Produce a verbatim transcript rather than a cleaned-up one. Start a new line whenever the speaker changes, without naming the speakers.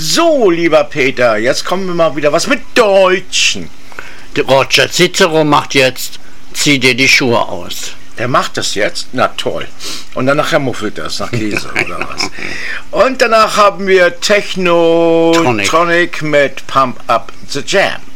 So, lieber Peter, jetzt kommen wir mal wieder was mit Deutschen.
Der Roger Cicero macht jetzt, zieh dir die Schuhe aus.
Er macht das jetzt? Na toll. Und dann nachher muffelt er es nach Käse oder was. Und danach haben wir Techno Tronic mit Pump Up the Jam.